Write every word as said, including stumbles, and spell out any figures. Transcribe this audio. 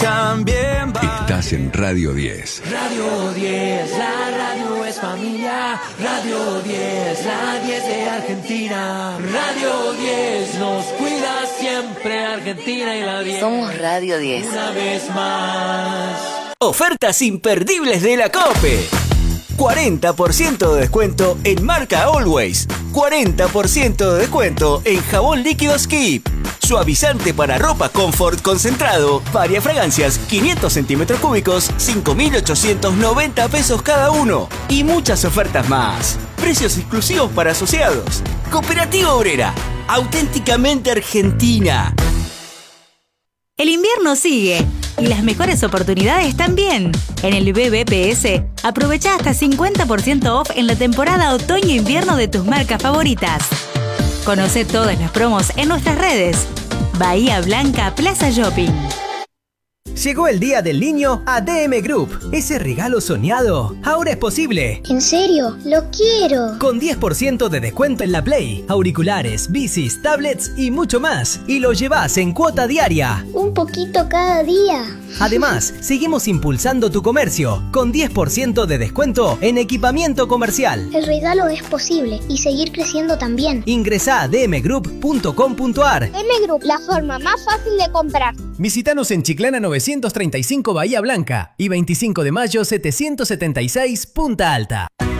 también va. Estás en Radio diez. Radio diez, la radio es familia. Radio diez, la diez de Argentina. Radio diez nos cuida siempre, Argentina y la diez. Somos Radio diez. Una vez más. Ofertas imperdibles de la COPE. cuarenta por ciento de descuento en marca Always. cuarenta por ciento de descuento en jabón líquido Skip. Suavizante para ropa Comfort concentrado. Varias fragancias, quinientos centímetros cúbicos, cinco mil ochocientos noventa pesos cada uno. Y muchas ofertas más. Precios exclusivos para asociados. Cooperativa Obrera. Auténticamente argentina. El invierno sigue y las mejores oportunidades también. En el B B P S, aprovecha hasta cincuenta por ciento off en la temporada otoño-invierno de tus marcas favoritas. Conoce todas las promos en nuestras redes. Bahía Blanca Plaza Shopping. Llegó el Día del Niño a D M Group. Ese regalo soñado ahora es posible. ¿En serio? ¡Lo quiero! Con diez por ciento de descuento en la Play, auriculares, bicis, tablets y mucho más. Y lo llevas en cuota diaria. Un poquito cada día. Además, seguimos impulsando tu comercio con diez por ciento de descuento en equipamiento comercial. El regalo es posible y seguir creciendo también. Ingresá a d m group punto com punto a r. D M Group, la forma más fácil de comprar. Visítanos en Chiclana novecientos treinta y cinco Bahía Blanca y veinticinco de mayo setecientos setenta y seis Punta Alta.